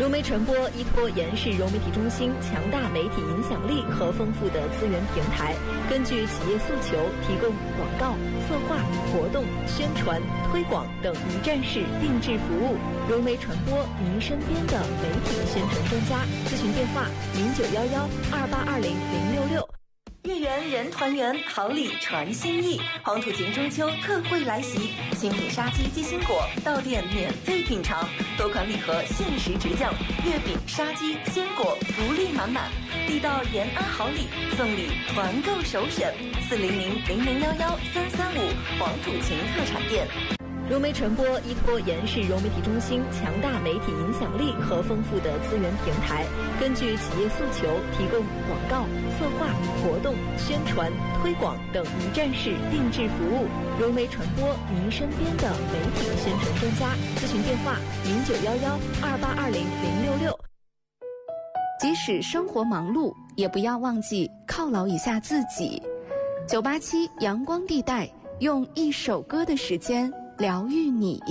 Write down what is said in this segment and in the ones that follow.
融媒传播依托延世融媒体中心强大媒体影响力和丰富的资源平台，根据企业诉求，提供广告、策划、活动、宣传、推广等一站式定制服务。融媒传播，您身边的媒体宣传专家。咨询电话：091128200666。月圆人团圆，好礼传心意。黄土情中秋特惠来袭，新品杀鸡鸡心果到店免费品尝，多款礼盒限时直降，月饼、杀鸡、鲜果福利满满。地道延安好礼，送礼团购首选：400-0011-335黄土情特产店。融媒传播依托延世融媒体中心强大媒体影响力和丰富的资源平台，根据企业诉求，提供广告、策划、活动、宣传、推广等一站式定制服务。融媒传播，您身边的媒体宣传专家。咨询电话：091128200666。 即使生活忙碌，也不要忘记犒劳一下自己。987阳光地带，用一首歌的时间疗愈你，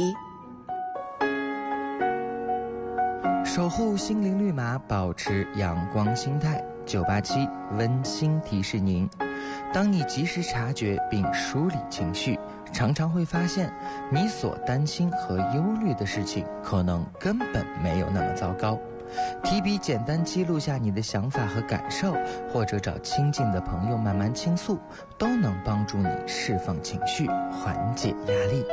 守护心灵绿码，保持阳光心态。987温馨提示您，当你及时察觉并梳理情绪，常常会发现你所担心和忧虑的事情可能根本没有那么糟糕。提笔简单记录下你的想法和感受，或者找亲近的朋友慢慢倾诉，都能帮助你释放情绪，缓解压力。